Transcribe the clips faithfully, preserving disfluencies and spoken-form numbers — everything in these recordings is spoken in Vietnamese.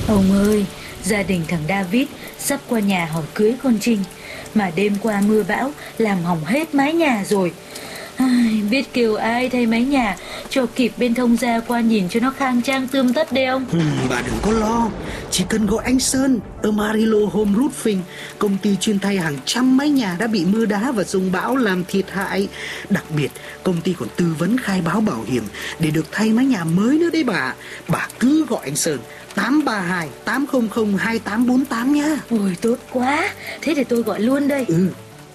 Ông ơi, gia đình thằng David sắp qua nhà hỏi cưới con Trinh, mà đêm qua mưa bão làm hỏng hết mái nhà rồi. Ai, biết kêu ai thay mái nhà cho kịp bên thông gia qua nhìn cho nó khang trang tươm tất đây ông. Ừ, bà đừng có lo, chỉ cần gọi anh Sơn ở Marilo Home Roofing, công ty chuyên thay hàng trăm mái nhà đã bị mưa đá và dông bão làm thiệt hại. Đặc biệt, công ty còn tư vấn khai báo bảo hiểm để được thay mái nhà mới nữa đấy bà. Bà cứ gọi anh Sơn tám ba hai tám không không hai tám bốn tám nhá. Ôi tốt quá, thế để tôi gọi luôn đây. Ừ.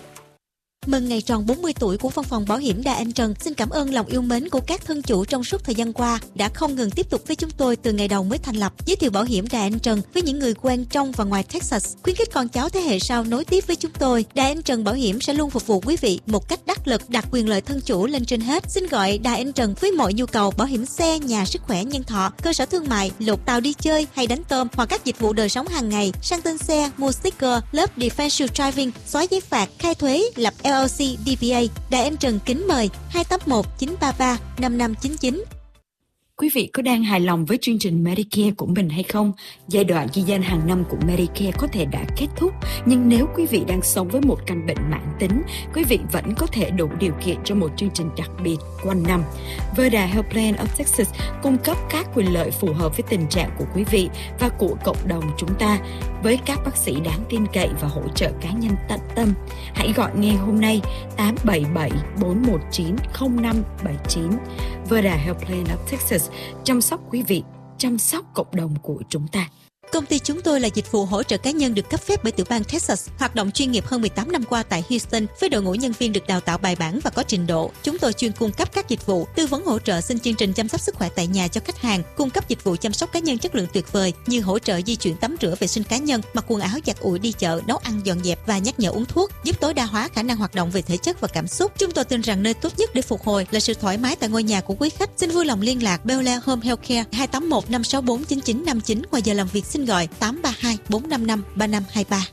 Mừng ngày tròn bốn mươi tuổi của văn phòng bảo hiểm Đà Anh Trần. Xin cảm ơn lòng yêu mến của các thân chủ trong suốt thời gian qua đã không ngừng tiếp tục với chúng tôi từ ngày đầu mới thành lập. Giới thiệu bảo hiểm Đà Anh Trần với những người quen trong và ngoài Texas, khuyến khích con cháu thế hệ sau nối tiếp với chúng tôi. Đà Anh Trần Bảo hiểm sẽ luôn phục vụ quý vị một cách đắc lực, đặt quyền lợi thân chủ lên trên hết. Xin gọi Đà Anh Trần với mọi nhu cầu bảo hiểm xe, nhà, sức khỏe, nhân thọ, cơ sở thương mại, lột tàu đi chơi hay đánh tôm, hoặc các dịch vụ đời sống hàng ngày, sang tên xe, mua sticker, lớp defensive driving, xóa giấy phạt, khai thuế, lập L L C, đê bê A. Đài Anh Trần kính mời hai tám một chín ba ba năm năm chín chín. Quý vị có đang hài lòng với chương trình Medicare của mình hay không? Giai đoạn ghi danh hàng năm của Medicare có thể đã kết thúc, nhưng nếu quý vị đang sống với một căn bệnh mãn tính, quý vị vẫn có thể đủ điều kiện cho một chương trình đặc biệt quanh năm. Verda Health Plan of Texas cung cấp các quyền lợi phù hợp với tình trạng của quý vị và của cộng đồng chúng ta, với các bác sĩ đáng tin cậy và hỗ trợ cá nhân tận tâm. Hãy gọi ngay hôm nay tám bảy bảy bốn một chín không năm bảy chín. Verda Health Plan of Texas, chăm sóc quý vị, chăm sóc cộng đồng của chúng ta. Công ty chúng tôi là dịch vụ hỗ trợ cá nhân được cấp phép bởi tiểu bang Texas, hoạt động chuyên nghiệp hơn mười tám năm qua tại Houston với đội ngũ nhân viên được đào tạo bài bản và có trình độ. Chúng tôi chuyên cung cấp các dịch vụ tư vấn hỗ trợ xin chương trình chăm sóc sức khỏe tại nhà cho khách hàng, cung cấp dịch vụ chăm sóc cá nhân chất lượng tuyệt vời như hỗ trợ di chuyển tắm rửa vệ sinh cá nhân, mặc quần áo giặt ủi đi chợ, nấu ăn dọn dẹp và nhắc nhở uống thuốc, giúp tối đa hóa khả năng hoạt động về thể chất và cảm xúc. Chúng tôi tin rằng nơi tốt nhất để phục hồi là sự thoải mái tại ngôi nhà của quý khách. Xin vui lòng liên lạc Bel Air Home Healthcare hai tám một năm sáu bốn chín chín năm chín. Ngoài giờ làm việc xin gọi tám ba hai bốn năm năm ba năm hai ba.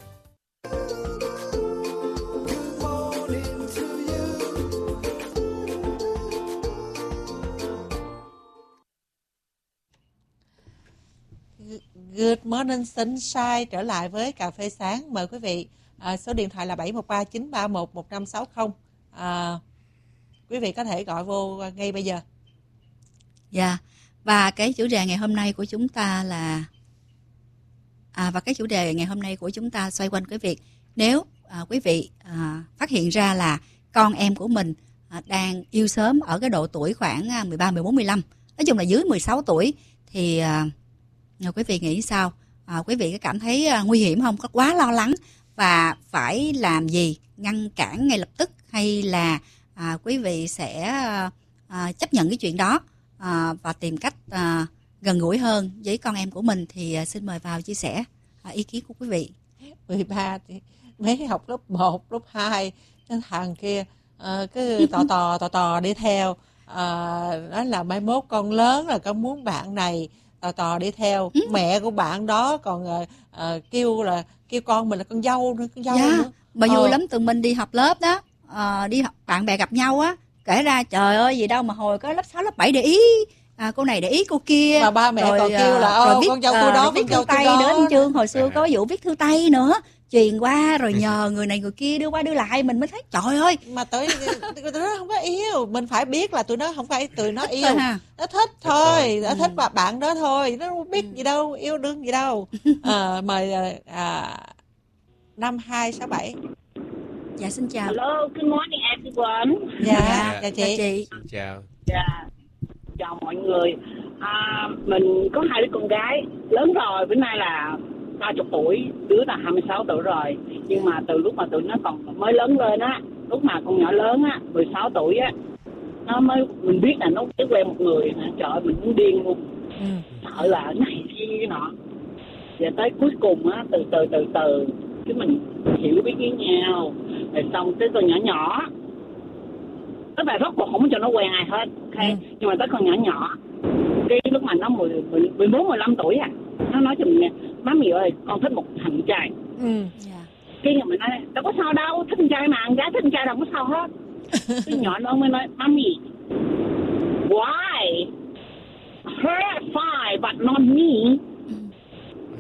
Good morning sunshine, trở lại với cà phê sáng. Mời quý vị, à, số điện thoại là bảy một ba chín ba một một năm sáu không. À, quý vị có thể gọi vô ngay bây giờ. Dạ, yeah. Và cái chủ đề ngày hôm nay của chúng ta là À, và cái chủ đề ngày hôm nay của chúng ta xoay quanh cái việc nếu à, quý vị à, phát hiện ra là con em của mình à, đang yêu sớm ở cái độ tuổi khoảng à, mười ba, mười bốn, mười lăm, nói chung là dưới mười sáu tuổi, thì à, quý vị nghĩ sao? À, quý vị có cảm thấy à, nguy hiểm không? Có quá lo lắng và phải làm gì? Ngăn cản ngay lập tức, hay là à, quý vị sẽ à, chấp nhận cái chuyện đó à, và tìm cách à, gần gũi hơn với con em của mình? Thì xin mời vào chia sẻ à, ý kiến của quý vị. mười ba thì mấy học lớp một, lớp hai, cái thằng kia uh, cứ tò tò tò tò đi theo, uh, nói là mai mốt con lớn là con muốn bạn này, tò tò đi theo. Ừ. Mẹ của bạn đó còn uh, uh, kêu là kêu con mình là con dâu nữa, con dâu dạ, nữa. Mà vui ờ. lắm, tụi mình đi học lớp đó, uh, đi học bạn bè gặp nhau á, kể ra trời ơi gì đâu mà hồi có lớp sáu, lớp bảy để ý. À, cô này để ý cô kia, mà ba mẹ rồi, còn kêu là ô con dâu tôi đó, viết thư tay nữa. Anh Trương hồi xưa có vụ viết thư tay nữa, truyền qua rồi nhờ người này người kia đưa qua đưa lại, mình mới thấy trời ơi. Mà tới tụi nó không có yêu, mình phải biết là tụi nó không phải tụi nó yêu, nó thích thôi, nó thích bà bạn đó thôi, nó không biết gì đâu, yêu đương gì đâu. À, mời à, năm hai sáu bảy. Dạ xin chào. Hello, good morning everyone. Dạ, dạ, dạ chị. chị. Xin chào. Dạ. Chào mọi người. À, mình có hai đứa con gái lớn rồi, bữa nay là ba mươi tuổi, đứa là hai mươi sáu tuổi rồi. Nhưng mà từ lúc mà tụi nó còn mới lớn lên á, lúc mà con nhỏ lớn á, mười sáu tuổi á, nó mới mình biết là nó mới quen một người, trời ơi mình muốn điên luôn. Ừ. Sợ là cái này kia cái nọ. Và tới cuối cùng á, từ từ từ từ cái mình hiểu biết với nhau. Rồi xong tới con nhỏ nhỏ, tức là rốt cuộc không cho nó quen ai hết, ok. Ừ. Nhưng mà tới con nhỏ nhỏ, cái lúc mà nó mười, mười, mười bốn, mười lăm tuổi à, nó nói cho mình nè, má mì ơi, con thích một thằng trai. Ừ. Yeah. Cái nhà mình nói, đâu có sao đâu, thích thằng trai mà, con gái thích thằng trai đâu có sao hết. Cái nhỏ nó mới nói, mami, why? Her fine but not me.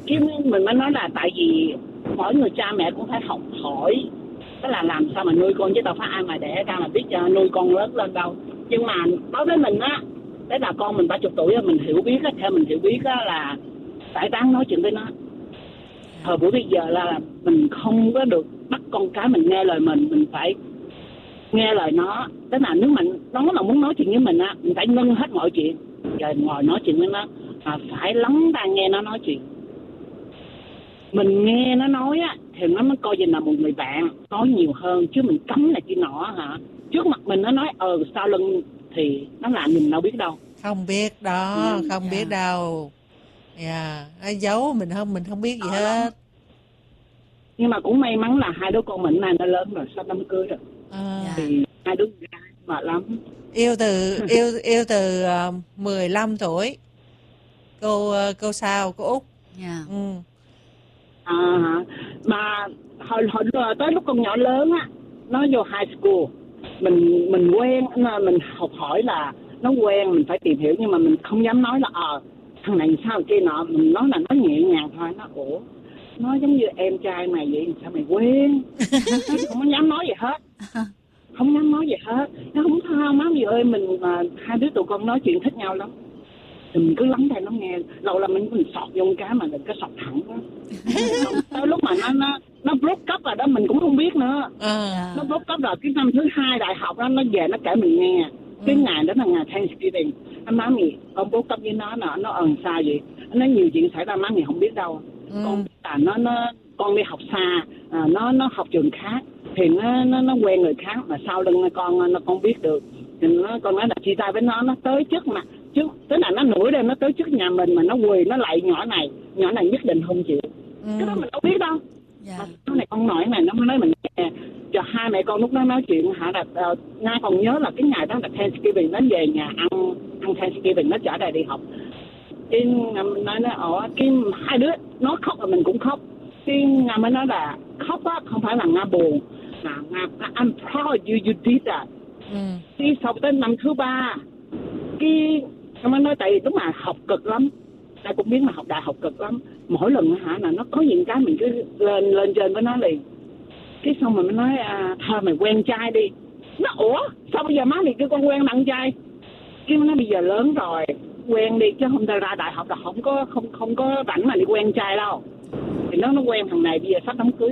mình mới nói là tại vì mỗi người cha mẹ cũng phải học hỏi, tức là làm sao mà nuôi con, chứ đâu phải ai mà đẻ ra mà biết uh, nuôi con lớn lên đâu. Nhưng mà đối với mình á, đấy là con mình ba chục tuổi mình hiểu biết á, theo mình hiểu biết á là phải đáng nói chuyện với nó. Thời buổi bây giờ là mình không có được bắt con cái mình nghe lời mình, mình phải nghe lời nó. Tức là nếu mình nó mà muốn nói chuyện với mình á, mình phải ngưng hết mọi chuyện rồi ngồi nói chuyện với nó, mà phải lắng tai nghe nó nói chuyện. Mình nghe nó nói á thì nó mới coi như là một người bạn, nói nhiều hơn, chứ mình cấm này kia nọ hả, trước mặt mình nó nói ờ sau lưng thì nó làm mình đâu biết đâu. Không biết đó, ừ, không yeah. biết đâu. Dạ, yeah. giấu mình không, mình không biết gì à, hết. Nhưng mà cũng may mắn là hai đứa con mình này nó lớn rồi, sắp đám cưới rồi. À. Thì hai đứa gái mệt lắm. Yêu từ yêu yêu từ uh, mười lăm tuổi. Cô uh, cô sao, cô Út. Dạ. Yeah. Ừ. À hả. Mà hồi hồi tới lúc con nhỏ lớn á, nó vô high school, mình mình quen, mình học hỏi là nó quen, mình phải tìm hiểu, nhưng mà mình không dám nói là ờ à, thằng này sao kia nọ, mình nói là nó nhẹ nhàng thôi. Nó ủa, nó giống như em trai mày vậy, sao mày quen? Không dám nói gì hết, không dám nói gì hết. Nó không sao má gì ơi, mình mà hai đứa tụi con nói chuyện thích nhau lắm, thì mình cứ lắng tai nó nghe. Lâu là mình mình sọt vô cái mà đừng có sọt thẳng đó. Tới lúc mà nó nó nó broke up rồi đó mình cũng không biết nữa. À. Nó broke up rồi, cái năm thứ hai đại học đó nó về nó kể mình nghe. Cái ừ. ngày đó là ngày Thanksgiving, anh má mì ông broke up với nó nó nó ẩn sao vậy? Nó nói nhiều chuyện xảy ra má mì không biết đâu. Ừ. Con à, nó nó con đi học xa, à, nó nó học trường khác thì nó nó nó quen người khác, mà sau lưng con nó không biết được. Thì nó con nói là chia tay với nó, nó tới trước mà trước, tức là nó nổi lên nó tới trước nhà mình mà nó quỳ nó lại nhỏ này, nhỏ này nhất định không chịu. Ừ. Cái đó mình đâu biết đâu. Yeah. Mà sau này con nói này nó mới nói mình nghe. Cho hai mẹ con lúc đó nói chuyện hả, là uh, ngay còn nhớ là cái ngày đó là Thanksgiving, nó về nhà ăn ăn Thanksgiving, nó trở lại đi học. Cái mình nói nó ở cái hai đứa nó khóc rồi mình cũng khóc. Cái Nga mới nói là khóc á không phải là Nga buồn, mà Nga I'm proud you you did that. Ừ. Cái sau tới năm thứ ba, cái Nga mới nói tại vì lúc mà học cực lắm, ta cũng biết mà học đại học cực lắm, mỗi lần hả là nó có những cái mình cứ lên lên trên với nó liền. Cái xong rồi mới nói à, thôi mày quen trai đi. Nó ủa sao bây giờ má mày kêu con quen bạn trai? Cái nó bây giờ lớn rồi quen đi, chứ không ta ra đại học là không có không không có rảnh mà đi quen trai đâu. Thì nó nó quen thằng này bây giờ sắp đám cưới.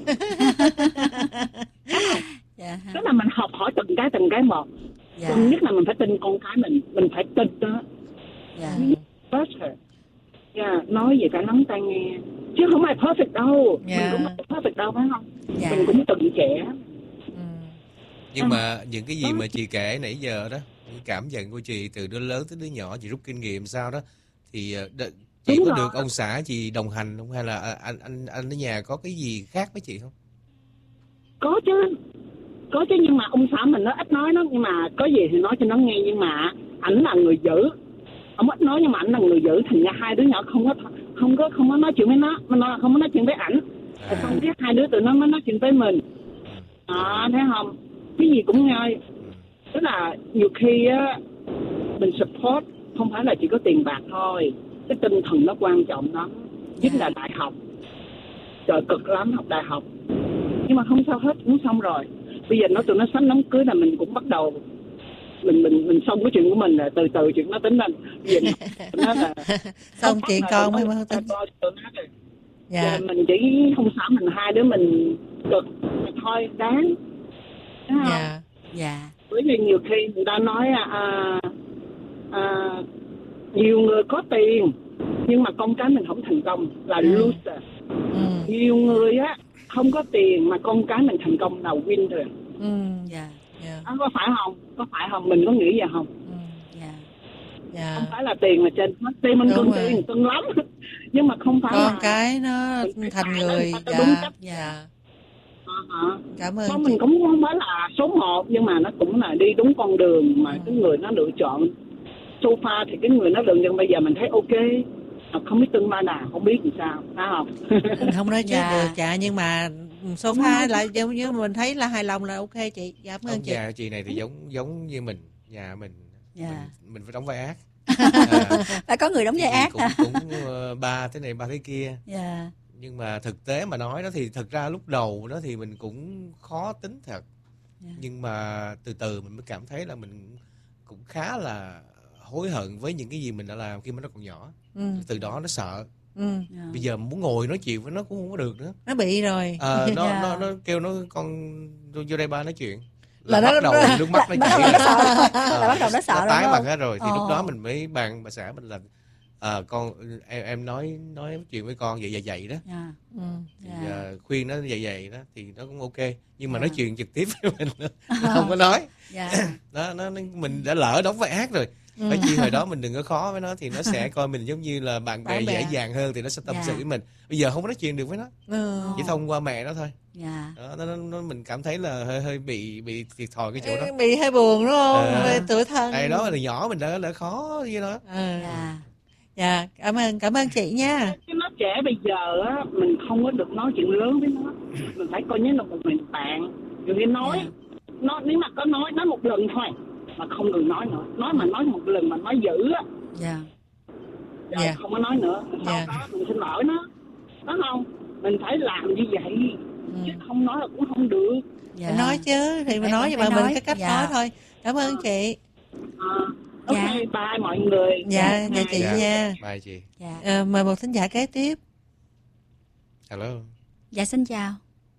Yeah. Tức là mình học hỏi từng cái từng cái một. Yeah. Còn nhất là mình phải tin con cái mình, mình phải tin đó. Yeah. Yeah. Nói gì phải lắng tai nghe, chứ không phải perfect đâu. Yeah. Mình cũng không perfect đâu phải không? Yeah. Mình cũng từng trẻ. Ừ. Nhưng à. mà những cái gì đó. Mà chị kể nãy giờ đó, những cảm nhận của chị từ đứa lớn tới đứa nhỏ, chị rút kinh nghiệm sao đó, thì đ- chị đúng có rồi. Được ông xã chị đồng hành không, hay là anh anh anh ở nhà có cái gì khác với chị không? Có chứ, có chứ, nhưng mà ông xã mình nó ít nói lắm, nhưng mà có gì thì nói cho nó nghe. Nhưng mà ảnh là người giữ, ông ít nói nhưng mà ảnh là người giữ, thành ra hai đứa nhỏ không có không có không có nói chuyện với nó, mà nó không có nói chuyện với ảnh. À. Xong biết hai đứa tụi nó mới nói chuyện với mình. À, thấy không? Cái gì cũng nghe. Tức là nhiều khi á mình support không phải là chỉ có tiền bạc thôi, cái tinh thần nó quan trọng lắm. Nhất là đại học, trời cực lắm học đại học, nhưng mà không sao hết, cũng xong rồi. Bây giờ nó tụi nó sắp đám cưới là mình cũng bắt đầu mình mình mình xong cái chuyện của mình, là từ từ chuyện nó tính lên. Nó là xong chuyện con mới mới tính. Dạ. Mình chỉ không sao, mình hai đứa mình cực thôi đáng. Dạ. Dạ. Bởi vì nhiều khi người ta nói à, à, nhiều người có tiền nhưng mà con cái mình không thành công là ừ. loser. Ừ. Nhiều người á không có tiền mà con cái mình thành công là win rồi. Ừ. Yeah. Yeah. À, có phải không? Có phải không? Mình có nghĩ vậy không? Ừ. Yeah. Yeah. Không phải là tiền mà trên hết. Tiền mình cần tiền, cần lắm. Nhưng mà không phải con là cái nó thành người. Dạ. Đúng cách. Dạ. À, cảm ơn mình cũng không phải là số một, nhưng mà nó cũng là đi đúng con đường mà ừ. cái người nó lựa chọn. Sofa thì cái người nó lựa chọn bây giờ mình thấy ok, không biết tương lai nào không biết làm sao, phải không? Không nói trước dạ. được chả, nhưng mà sofa lại giống như mình thấy là hài lòng là ok chị. Cảm ơn chị. Nhà chị này thì giống giống như mình, nhà mình dạ. mình, mình phải đóng vai ác. À, Phải có người đóng vai thì ác cũng hả? cũng ờ, ba thế này ba thế kia. Dạ. Nhưng mà thực tế mà nói đó thì thực ra lúc đầu đó thì mình cũng khó tính thật. Dạ. Nhưng mà từ từ mình mới cảm thấy là mình cũng khá là hối hận với những cái gì mình đã làm khi mà nó còn nhỏ. Ừ. Từ đó nó sợ. Ừ. Dạ. Bây giờ muốn ngồi nói chuyện với nó cũng không có được nữa. Nó bị rồi. Ờ, nó, Dạ. nó nó kêu nó con vô vô đây ba nói chuyện. Là Là nó- bắt đầu nó- nước mắt nó bắt đầu chảy nó ra. sợ rồi. Ờ, Là bắt đầu nó sợ rồi, tái đúng mặt không? hết rồi thì Ờ. lúc đó mình mới bàn bà xã mình là ờ, con em em nói nói chuyện với con vậy vậy vậy đó. Dạ. Ừ. Thì, Dạ. ờ, khuyên nó vậy vậy đó thì nó cũng ok, nhưng mà Dạ. nói chuyện trực tiếp với mình nó không có nói. Dạ. nó, nó nó- mình đã lỡ đóng vai ác rồi. Ừ. Phải chi hồi đó mình đừng có khó với nó thì nó sẽ coi mình giống như là bạn bè Bạn bè. dễ dàng hơn thì nó sẽ tâm Dạ. sự với mình. Bây giờ không có nói chuyện được với nó, Ừ. chỉ thông qua mẹ nó thôi. Dạ. Đó, nó, nó, nó mình cảm thấy là hơi hơi bị bị thiệt thòi cái chỗ đó. Bị hơi buồn đúng không? Ờ. Về tuổi thân. Tại đó là nhỏ mình đã đã khó với nó. Ừ. Dạ. Dạ, cảm ơn cảm ơn chị nha. Cái nó trẻ bây giờ á, mình không có được nói chuyện lớn với nó. Mình phải coi như là một người bạn. Dù khi nói, Dạ. nó nếu mà có nói, nói một lần thôi. Mà không được nói nữa. Nói mà nói một lần mà nói dữ á. Dạ. Rồi Dạ. không có nói nữa. Sau Dạ. đó mình xin lỗi nó. Đúng không? Mình phải làm như vậy. Ừ. Chứ không nói là cũng không được. Dạ. Phải nói chứ, thì mình Phải- nói phải nhưng mà nói. mình cái cách Dạ. nói thôi. Cảm ơn chị. À, ok, Dạ. bye mọi người. Dạ, dạ chị Dạ. nha. Bye chị. Dạ. Ờ, mời một thính giả kế tiếp. Hello. Dạ xin chào.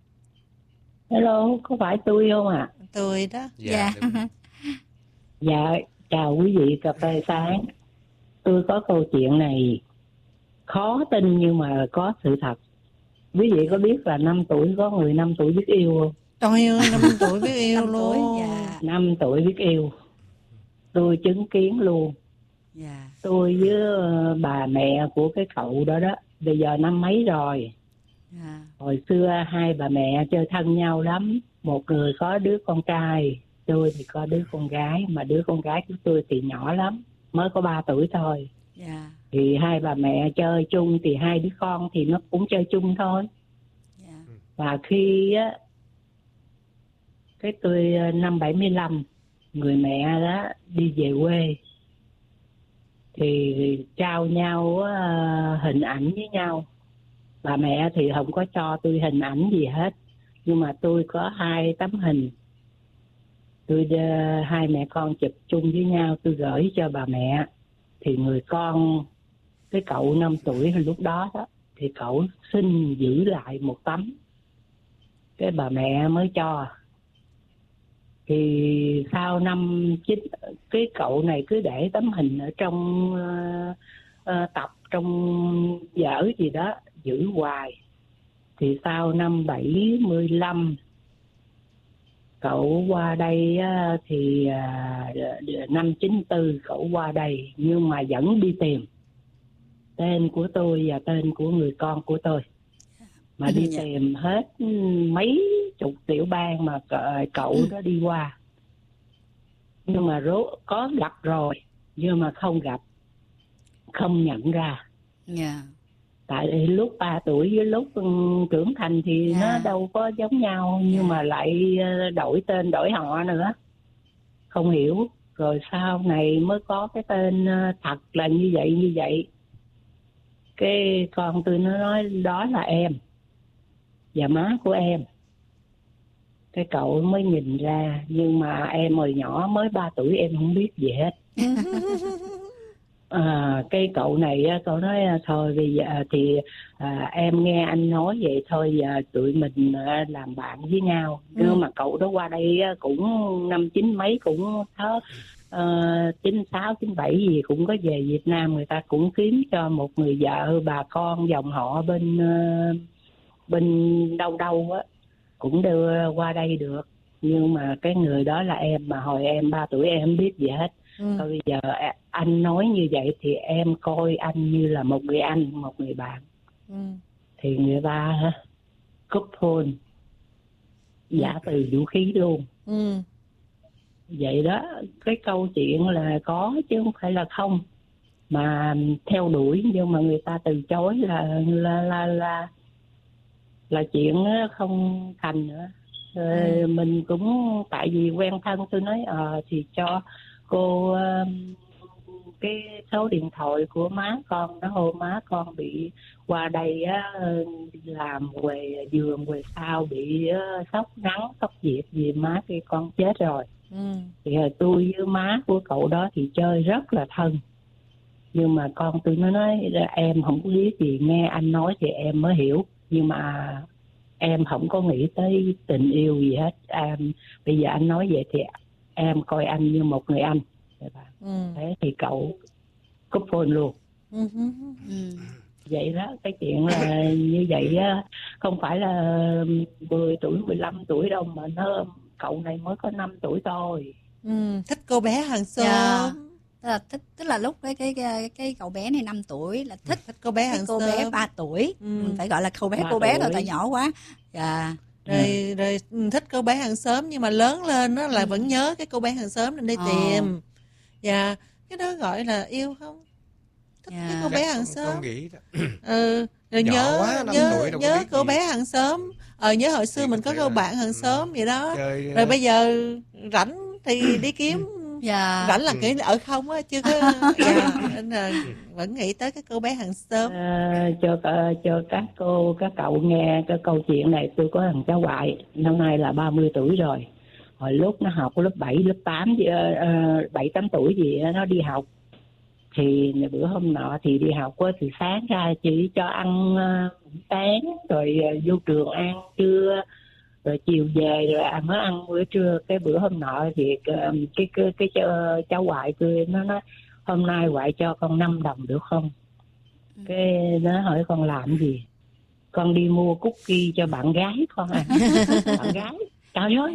Hello, có phải tôi không ạ? À? Tôi đó. Dạ. đúng rồi. Dạ, chào quý vị cà phê sáng. Tôi có câu chuyện này khó tin nhưng mà có sự thật. Quý vị có biết là năm tuổi có người năm tuổi biết yêu không? Trời ơi, năm tuổi biết yêu Năm tuổi, luôn. dạ. Năm tuổi biết yêu. Tôi chứng kiến luôn. Dạ. Tôi với ờ, bà mẹ của cái cậu đó đó, bây giờ năm mấy rồi. Dạ. Hồi xưa hai bà mẹ chơi thân nhau lắm. Một người có đứa con trai, tôi thì có đứa con gái. Mà đứa con gái của tôi thì nhỏ lắm, mới có ba tuổi thôi. Dạ. Thì hai bà mẹ chơi chung thì hai đứa con thì nó cũng chơi chung thôi. Dạ. Và khi á, cái tôi năm bảy mươi lăm, người mẹ đó đi về quê thì trao nhau uh, hình ảnh với nhau. Bà mẹ thì không có cho tôi hình ảnh gì hết, nhưng mà tôi có hai tấm hình. Tôi uh, hai mẹ con chụp chung với nhau, tôi gửi cho bà mẹ. Thì người con, cái cậu năm tuổi lúc đó đó, thì cậu xin giữ lại một tấm. Cái bà mẹ mới cho. Thì sau năm chín, cái cậu này cứ để tấm hình ở trong uh, uh, tập, trong vở gì đó, giữ hoài. Thì sau năm bảy mươi lăm, cậu qua đây uh, thì uh, năm chín tư cậu qua đây, nhưng mà vẫn đi tìm tên của tôi và tên của người con của tôi. Mà đi Dạ. tìm hết mấy chục tiểu bang mà cậu đó đi qua. Nhưng mà rốt có gặp rồi, nhưng mà không gặp, không nhận ra. Dạ. Tại lúc ba tuổi với lúc trưởng thành thì Dạ. nó đâu có giống nhau, nhưng Dạ. mà lại đổi tên đổi họ nữa. Không hiểu. Rồi sau này mới có cái tên thật là như vậy như vậy. Cái con tôi nó nói đó là em và má của em. Cái cậu mới nhìn ra, nhưng mà em hồi nhỏ mới ba tuổi em không biết gì hết. À, cái cậu này cậu nói thôi bây giờ thì à, em nghe anh nói vậy thôi, giờ tụi mình làm bạn với nhau. Ừ. Nhưng mà cậu đó qua đây cũng năm chín mấy, cũng thớ chín sáu chín bảy gì cũng có về Việt Nam. Người ta cũng kiếm cho một người vợ, bà con dòng họ bên uh, bên đâu đâu á, cũng đưa qua đây được. Nhưng mà cái người đó là em, mà hồi em ba tuổi em không biết gì hết. Ừ. Thôi bây giờ anh nói như vậy thì em coi anh như là một người anh, một người bạn. Ừ. Thì người ta hả, cúp phone, giả từ vũ khí luôn. Ừ. Vậy đó, cái câu chuyện là có chứ không phải là không. Mà theo đuổi nhưng mà người ta từ chối là là là là, là chuyện không thành nữa. Rồi ừ. Mình cũng tại vì quen thân, tôi nói ờ à, thì cho cô uh, cái số điện thoại của má con, nó hô má con bị qua đây á, làm về giường về sau bị uh, sốc nắng sốc nhiệt gì má kia con chết rồi. Ừ. Thì uh, tôi với má của cậu đó thì chơi rất là thân, nhưng mà con tôi nó nói em không có biết gì, nghe anh nói thì em mới hiểu, nhưng mà em không có nghĩ tới tình yêu gì hết. Em bây giờ anh nói vậy thì em coi anh như một người anh. Ừ. Thế thì cậu cúp phone luôn. Ừ. Ừ. Vậy đó, cái chuyện là như vậy á, không phải là mười tuổi mười lăm tuổi đâu, mà nó cậu này mới có năm tuổi thôi. Ừ. Thích cô bé hàng xóm. Yeah. Tức là thích, tức là lúc cái cái cái, cái cậu bé này năm tuổi là thích, thích cô bé hàng cô xóm. bé ba tuổi. Ừ. Mình phải gọi là cô bé cô bé thôi, tại nhỏ quá. Dạ. Rồi rồi thích cô bé hàng xóm, nhưng mà lớn lên đó là Ừ. vẫn nhớ cái cô bé hàng xóm nên đi Ờ. tìm. Dạ, cái đó gọi là yêu không? Thích Dạ. cái cô bé hàng xóm. Con nghĩ đó. Ừ, rồi Nhỏ nhớ quá, năm nhớ tuổi đâu có nhớ biết cô gì. bé hàng xóm. Ờ nhớ hồi xưa Thì mình có có thể cô là- bạn hàng ừ. xóm vậy đó. Chơi, Rồi bây giờ rảnh thì đi kiếm. Dạ. Rảnh là Ừ. kiểu ở không á, chưa có. Dạ, nên là vẫn nghĩ tới cái cô bé hàng xóm. À, cho cho các cô các cậu nghe cái câu chuyện này. Tôi có thằng cháu ngoại năm nay là ba mươi tuổi rồi. Hồi lúc nó học lớp bảy lớp tám gì bảy tám tuổi gì đó, nó đi học. Thì bữa hôm nọ thì đi học á, thì sáng ra chỉ cho ăn uh, sáng rồi uh, vô trường ăn trưa, rồi chiều về rồi ăn mới ăn bữa trưa. Cái bữa hôm nọ thì uh, cái cái cái cháu, cháu ngoại tôi nó nói hôm nay ngoại cho con năm đồng được không? Cái nó hỏi con làm gì? Con đi mua cookie cho bạn gái con à. Bạn gái, trời ơi,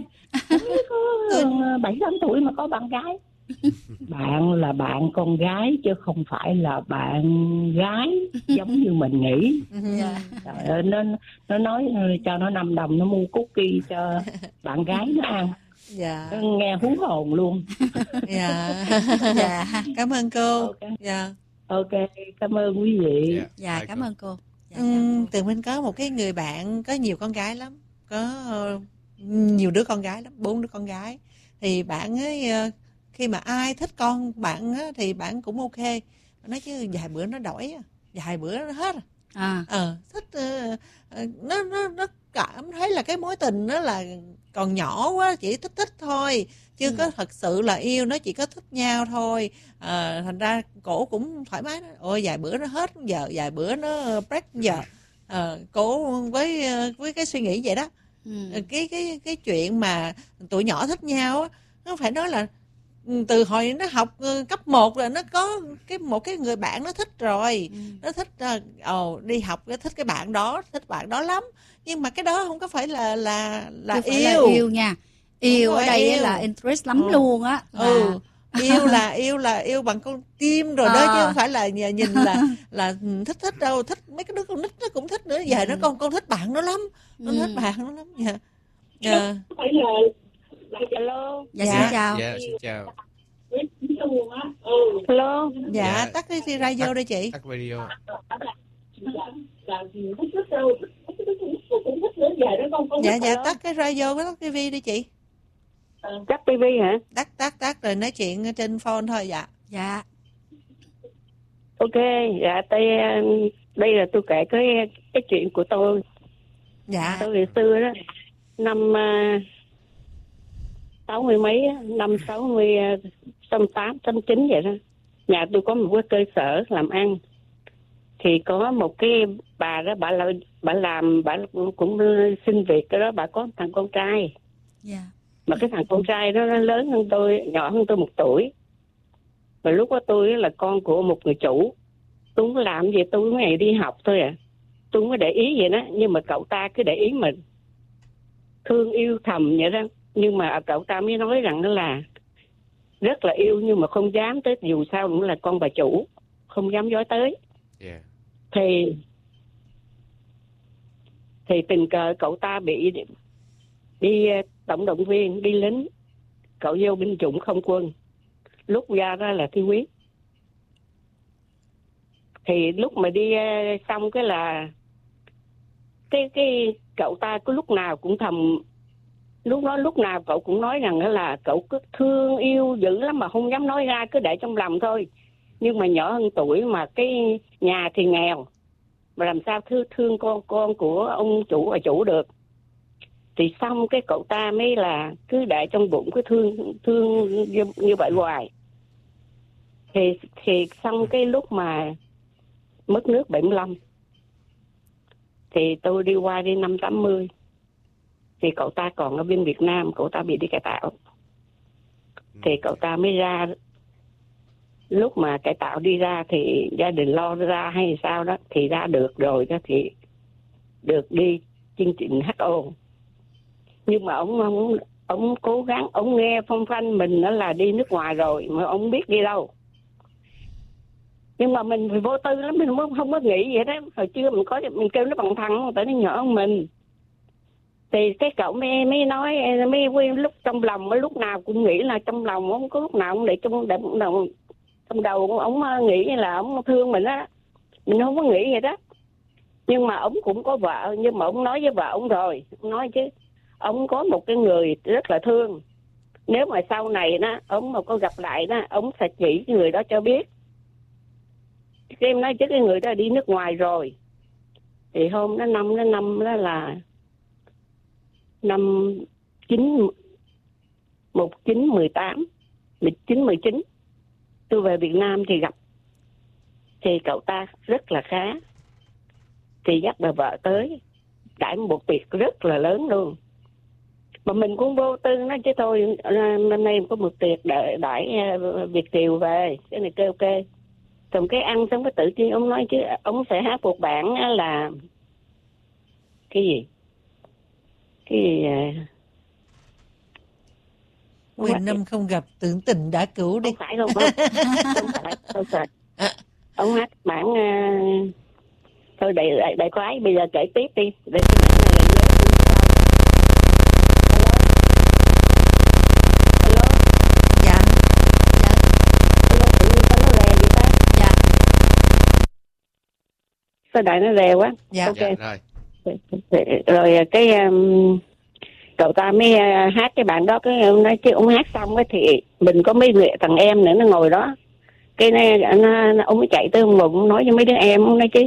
có bảy tám tuổi mà có bạn gái. Bạn là bạn con gái chứ không phải là bạn gái giống như mình nghĩ. Dạ. Trời ơi, nó nó nói cho nó năm đồng nó mua cookie cho bạn gái nó ăn. Dạ. Nó nghe hú hồn luôn. Dạ. Dạ. Cảm ơn cô. Ok. Dạ. Ok, cảm ơn quý vị. Dạ, Dạ, hai cảm con. ơn cô. Dạ, Ừ, Tường Minh có một cái người bạn có nhiều con gái lắm, có uh, nhiều đứa con gái lắm, bốn đứa con gái. Thì bạn ấy uh, khi mà ai thích con bạn á, thì bạn cũng ok. Nói chứ vài bữa nó đổi, vài bữa nó hết. À. Ờ, thích uh, uh, nó nó nó cảm thấy là cái mối tình đó là còn nhỏ quá, chỉ thích thích thôi, chưa Ừ. có thật sự là yêu, nó chỉ có thích nhau thôi. À, thành ra cổ cũng thoải mái đó. Ôi vài bữa nó hết giờ, vài bữa nó break giờ. À, cổ với với cái suy nghĩ vậy đó. Ừ. Cái cái cái chuyện mà tụi nhỏ thích nhau á, nó phải nói là từ hồi nó học cấp một là nó có cái một cái người bạn nó thích rồi. Ừ. Nó thích ồ đi học nó thích cái bạn đó, thích bạn đó lắm. Nhưng mà cái đó không có phải là là là Chưa phải yêu. là yêu nha. Yêu Không ở phải đây yêu. là interest lắm Ừ. luôn á. Là... Ừ. Yêu là yêu là yêu bằng con tim rồi đó, À. chứ không phải là nhìn nhìn là là thích thích đâu. Thích mấy cái đứa con nít nó cũng thích nữa. Giờ Ừ. nó con con thích bạn nó lắm, con Ừ. thích bạn nó lắm. Dạ. Dạ. Phải là là alo. Dạ, Dạ. xin chào. Dạ, xin chào. Alo. Dạ, Dạ. tắt cái radio đi chị. Tắt radio. Dạ dạ tắt cái radio với tắt tivi đi chị. Cắt tivi hả? Tắt tắt tắt rồi nói chuyện trên phone thôi. Dạ. Dạ. Ok, dạ đây đây là tôi kể cái cái chuyện của tôi. Dạ. Tôi ngày xưa đó, năm uh, sáu mươi mấy, á, năm sáu mươi, sáu tám, sáu chín vậy đó. Nhà tôi có một cái cơ sở làm ăn. Thì có một cái bà đó, bà, là, bà làm, bà cũng xin việc cái đó, bà có thằng con trai. Dạ. Mà cái thằng con trai đó nó lớn hơn tôi, nhỏ hơn tôi một tuổi. Và lúc đó tôi là con của một người chủ. Tôi không làm gì, tôi ngày đi học thôi à. Tôi không có để ý vậy đó. Nhưng mà cậu ta cứ để ý mình, thương yêu thầm vậy đó. Nhưng mà cậu ta mới nói rằng đó là rất là yêu, nhưng mà không dám tới, dù sao cũng là con bà chủ, không dám dối tới. Yeah. Thì Thì tình cờ cậu ta bị đi tổng động viên, đi lính. Cậu vô binh chủng không quân. Lúc ra đó là thi quyết. Thì lúc mà đi xong cái là cái cái cậu ta cứ lúc nào cũng thầm, lúc đó lúc nào cậu cũng nói rằng là cậu cứ thương yêu dữ lắm mà không dám nói ra, cứ để trong lòng thôi. nhưng mà nhỏ hơn tuổi, mà cái nhà thì nghèo, mà làm sao thương thương con con của ông chủ và chủ được. Thì xong cái cậu ta mới là cứ để trong bụng cái thương thương như, như vậy hoài. Thì thì xong cái lúc mà mất nước bảy mươi lăm thì tôi đi qua đi năm tám mươi, thì cậu ta còn ở bên Việt Nam, cậu ta bị đi cải tạo. Thì cậu ta mới ra, lúc mà cải tạo đi ra thì gia đình lo ra hay sao đó, thì ra được rồi đó, thì được đi chương trình hát o. Nhưng mà ông ông ông cố gắng, ông nghe phong phanh mình đó là đi nước ngoài rồi mà ông biết đi đâu. Nhưng mà mình thì vô tư lắm, mình không, không có nghĩ vậy đó. Hồi trưa mình có mình kêu nó bằng thằng, tại nó nhỏ hơn mình. Thì cái cậu mới mới nói, mới quên lúc trong lòng, lúc nào cũng nghĩ là trong lòng, không có lúc nào cũng để trong đầu, trong đầu ông nghĩ là ông thương mình á. Mình không có nghĩ vậy đó. Nhưng mà ông cũng có vợ, nhưng mà ông nói với vợ ông rồi, ông nói chứ ông có một cái người rất là thương. Nếu mà sau này đó ông mà có gặp lại đó, ông sẽ chỉ cái người đó cho biết. Cái em nói chứ cái người đó đi nước ngoài rồi. Thì hôm đó năm đó năm đó là năm chín một chín mười tám một chín mười chín tôi về Việt Nam thì gặp. Thì cậu ta rất là khá, thì dắt bà vợ tới đãi một tiệc rất là lớn luôn. Mà mình cũng vô tư nói chứ thôi, năm nay có một tiệc đợi đãi Việt kiều về, cái này kêu ok. Xong cái ăn xong cái tự nhiên ông nói chứ ông sẽ hát một bản là cái gì cái gì Mười năm không gặp tưởng tình đã cứu đi. Không phải không, không, không phải, không phải. Ông hát bản uh... thôi để để để có ấy, bây giờ kể tiếp đi, để cái bản này là nhớ tôi sau. Hello, hello, Dạ. Dạ. hello, tự nhiên sao nó rè vậy ta? Dạ. Sao đại nó rè quá? Dạ. Ok. Dạ, rồi. Rồi cái um, cậu ta mới uh, hát cái bản đó, cái ông nói chứ ông hát xong cái thì mình có mấy người thằng em nữa nó ngồi đó. Cái này nó, nó, ông mới chạy tới ông ông nói với mấy đứa em, ông nói chứ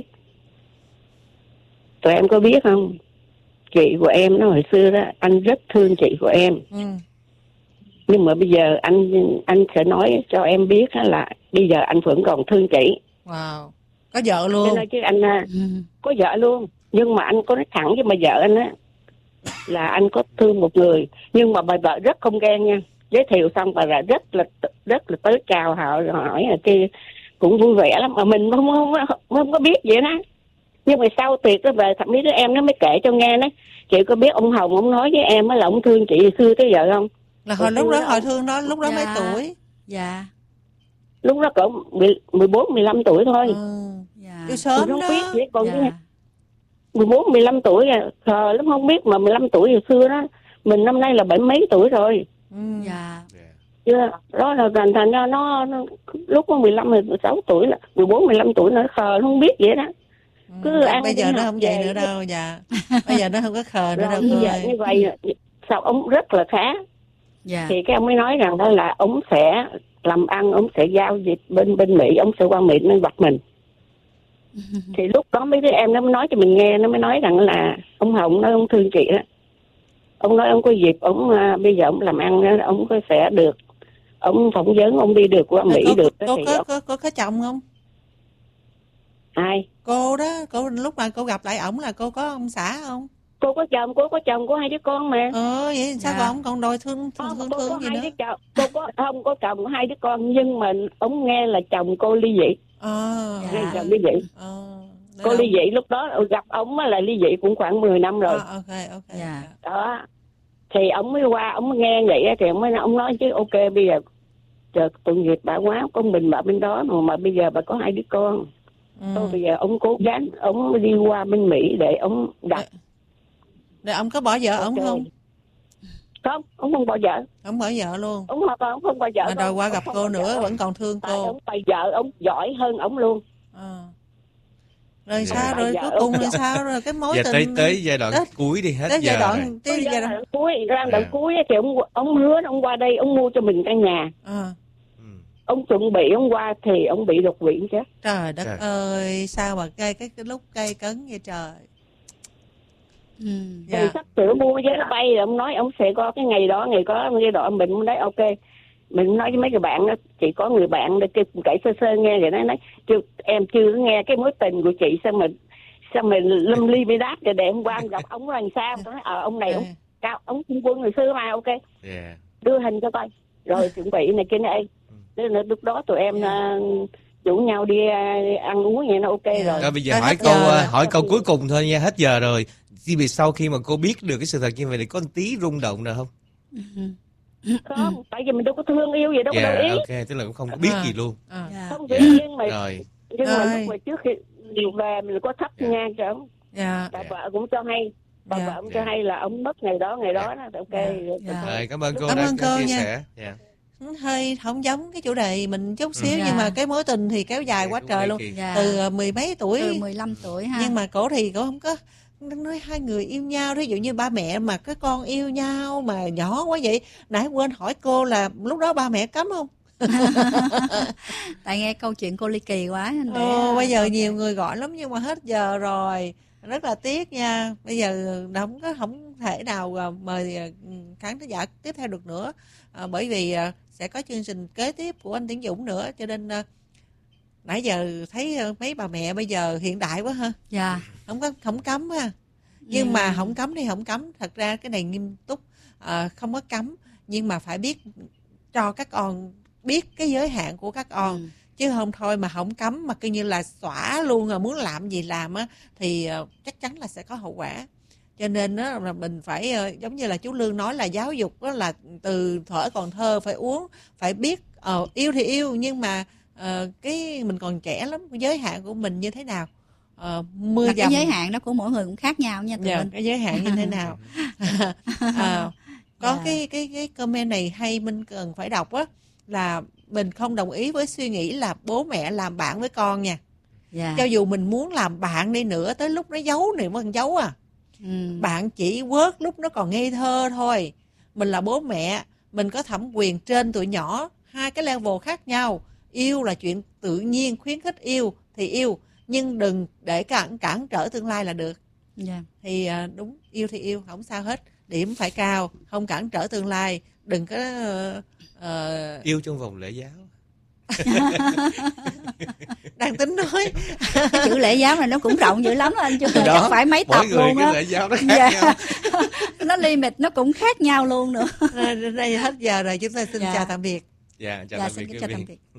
tụi em có biết không, chị của em nó hồi xưa đó, anh rất thương chị của em. Ừ. Nhưng mà bây giờ anh anh sẽ nói cho em biết là bây giờ anh vẫn còn thương chị. Wow, có vợ luôn. Thế nói chứ anh Ừ. có vợ luôn, nhưng mà anh có nói thẳng với bà vợ anh á là anh có thương một người, nhưng mà bà vợ rất không ghen nha. Giới thiệu xong bà là rất là rất là tới chào họ hỏi là kia cũng vui vẻ lắm, mà mình không không không, không có biết vậy đó. Nhưng mà sau tiệc đó về, thậm chí đứa em nó mới kể cho nghe, nó chị có biết ông Hồng ông nói với em á là ông thương chị xưa tới giờ không? Là hồi lúc đó, hồi thương đó lúc đó Dạ. mấy tuổi? Dạ. Lúc đó cỡ mười bốn mười lăm tuổi thôi. Ừ. Dạ. Yêu sớm Mình không đó. biết vậy, còn Dạ. cái mười bốn mười lăm tuổi à, khờ lắm không biết. Mà mười lăm tuổi hồi xưa đó, mình năm nay là bảy mấy tuổi rồi. Ừ. Dạ. Chưa, đó là thành thành ra nó, nó lúc có mười lăm mười sáu tuổi là mười bốn mười lăm tuổi nó khờ, nó không biết vậy đó. Cứ Ừ. ăn Bây giờ đi nó học không vậy về. nữa đâu. Dạ. Bây giờ nó không có khờ nữa Rồi đâu. bây giờ Ơi. như vậy sao ông rất là khá. Dạ. Thì cái ông mới nói rằng đó là ông sẽ làm ăn, ông sẽ giao dịch bên bên Mỹ, ông sẽ qua Mỹ nên gặp mình. Thì lúc đó mấy đứa em nó mới nói cho mình nghe, nó mới nói rằng là ông Hồng nói ông thương chị đó. Ông nói ông có dịp, ông uh, bây giờ ông làm ăn đó, ông có sẽ được, ông phỏng vấn, ông đi được qua Mỹ Cô, được. cô, Thì có, ông... có, có, có chồng không? Ai? Cô đó, cô lúc mà cô gặp lại ổng là cô có ông xã không? Cô có chồng, cô có chồng, có hai đứa con mà. Ờ, vậy sao Dạ. ông còn đòi thương thương Không, thương, cô thương có gì hai nữa? đứa chồng, cô có không có chồng, có hai đứa con, nhưng mà ông nghe là chồng cô ly dị. Ờ. Nghe Dạ. chồng ly dị. Ờ. Cô ly dị lúc đó gặp ông là ly dị cũng khoảng mười năm rồi. À, ok, ok. Dạ. Đó. Thì ông mới qua, ông mới nghe vậy thì ông mới ông nói chứ ok bây giờ trời, tội nghiệp bà quá, con mình bà bên đó mà, mà bây giờ bà có hai đứa con. Ừ. Thôi bây giờ ông cố gắng, ông đi qua bên Mỹ để ông đặt. Rồi ông có bỏ vợ ông Ok. không? Không, ông không bỏ vợ. Ông bỏ vợ luôn. Ông không, ông không bỏ vợ. Mà rồi qua gặp cô nữa vẫn còn thương Tại cô. ông bà vợ ông giỏi hơn ông luôn. Ờ. Rồi Dạ. sao rồi Dạ, cuối dạ. cùng là sao rồi cái mối Giờ tình tới tới giai đoạn Đó. cuối đi, hết tới giờ giai đoạn rồi. tới giai đoạn Cuối, giai đoạn Dạ. cuối thì ông ông hứa ông qua đây ông mua cho mình căn nhà. ờ Ừ. ông chuẩn bị ông qua thì ông bị đột quỵ chứ. Trời đất Trời. ơi, sao mà cây cái, cái lúc cây cấn vậy trời. Ừ. Thì Dạ. sắp sửa mua vé máy bay rồi ông nói ông sẽ có cái ngày đó, ngày có ngày đó mình nói ok. Mình nói với mấy người bạn đó, chị có người bạn để kêu kể sơ sơ nghe rồi nói nói chưa, em chưa nghe cái mối tình của chị, sao mình sao mình lâm ly với đáp để để hôm qua em gặp ông là làm sao, tôi nói ờ ông này ông cao, ông trung quân ngày xưa mà ok. Yeah. Đưa hình cho coi rồi chuẩn bị này kia này. Nên là lúc đó tụi em uh, rủ nhau đi uh, ăn uống vậy nó ok Yeah. rồi. Rồi bây giờ Hết hỏi giờ câu rồi. hỏi câu cuối cùng thôi nha, hết giờ rồi. Chỉ vì sau khi mà cô biết được cái sự thật như vậy thì có một tí rung động nào không? Không, tại vì mình đâu có thương yêu gì đâu có Dạ, đâu ý. ok, tức là cũng không có biết À. gì luôn. À. Dạ. Không Dạ. tự nhiên mà Rồi, nhưng mà Rồi. lúc mà trước khi điều về mình có thắp Dạ. nhang cho ông. Dạ. Bà Dạ. vợ cũng cho hay. Bà Dạ. vợ cũng Dạ. cho hay là ông mất ngày đó ngày đó đó ok. Dạ. Rồi, Dạ. rồi cảm ơn cô Cảm đã ơn cô chia nha. sẻ. Dạ. Hơi không giống cái chủ đề mình chút xíu, Ừ. nhưng mà Dạ. cái mối tình thì kéo dài Dạ, quá cũng trời ly luôn. kỳ. Dạ. Từ ờ, mười mấy tuổi. Từ mười lăm tuổi ha. Nhưng mà cổ thì cổ không có nói hai người yêu nhau, ví dụ như ba mẹ mà cái con yêu nhau mà nhỏ quá vậy. Nãy quên hỏi cô là lúc đó ba mẹ cấm không? Tại nghe câu chuyện cô ly kỳ quá anh để Ồ, bây giờ ok. nhiều người gọi lắm nhưng mà hết giờ rồi, rất là tiếc nha. Bây giờ không có không thể nào à, mời à, khán thính giả tiếp theo được nữa, à, bởi vì à, sẽ có chương trình kế tiếp của anh Tiến Dũng nữa, cho nên à, nãy giờ thấy à, mấy bà mẹ bây giờ hiện đại quá ha, Dạ. không có không cấm ha. Nhưng Ừ. mà không cấm thì không cấm, thật ra cái này nghiêm túc, à, không có cấm nhưng mà phải biết cho các con biết cái giới hạn của các con. Ừ. Chứ không thôi mà không cấm mà coi như là xõa luôn, rồi muốn làm gì làm á thì uh, chắc chắn là sẽ có hậu quả. Cho nên đó là mình phải uh, giống như là chú Lương nói là giáo dục đó là từ thuở còn thơ phải uống, phải biết uh, yêu thì yêu nhưng mà uh, cái mình còn trẻ lắm, cái giới hạn của mình như thế nào. Uh, mưa Là dầm cái giới hạn đó của mỗi người cũng khác nhau nha tụi dạ, mình. cái giới hạn như thế nào. à, có Dạ. cái cái cái comment này hay mình cần phải đọc á, là mình không đồng ý với suy nghĩ là bố mẹ làm bạn với con nha. Dạ. Cho dù mình muốn làm bạn đi nữa, tới lúc nó giấu thì vẫn giấu à. Ừ. Bạn chỉ quớt lúc nó còn ngây thơ thôi. Mình là bố mẹ, mình có thẩm quyền trên tụi nhỏ, hai cái level khác nhau. Yêu là chuyện tự nhiên, khuyến khích yêu thì yêu, nhưng đừng để cản cản trở tương lai là được. Dạ. Thì à, đúng, yêu thì yêu, không sao hết. Điểm phải cao, không cản trở tương lai. Đừng có uh, uh, Yêu trong vòng lễ giáo. đang tính nói. Cái chữ lễ giáo này nó cũng rộng dữ lắm anh, chứ Đó, chắc phải mấy tập mỗi người luôn cái á. lễ giáo nó khác Dạ. nhau. Nó limit nó cũng khác nhau luôn nữa. À, đây hết giờ rồi, chúng ta xin Dạ. chào tạm biệt. Dạ, chào Dạ, tạm xin biệt kính quý chào vị. tạm biệt.